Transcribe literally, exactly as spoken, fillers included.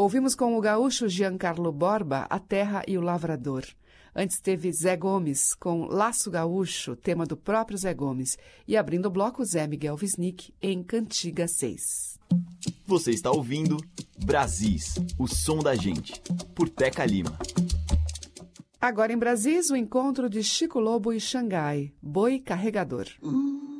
Ouvimos com o gaúcho Giancarlo Borba, A Terra e o Lavrador. Antes teve Zé Gomes, com Laço Gaúcho, tema do próprio Zé Gomes. E abrindo o bloco, Zé Miguel Wisnik, em Cantiga seis. Você está ouvindo Brasis, o som da gente, por Teca Lima. Agora em Brasis, o encontro de Chico Lobo e Xangai, Boi Carregador. Hum.